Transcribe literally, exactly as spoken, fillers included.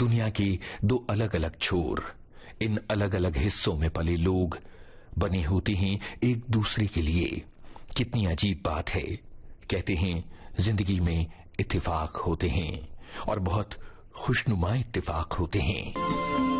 दुनिया के दो अलग अलग छोर, इन अलग अलग हिस्सों में पले लोग बने होते हैं एक दूसरे के लिए। कितनी अजीब बात है। कहते हैं जिंदगी में इत्तेफाक होते हैं और बहुत खुशनुमा इत्तेफाक होते हैं।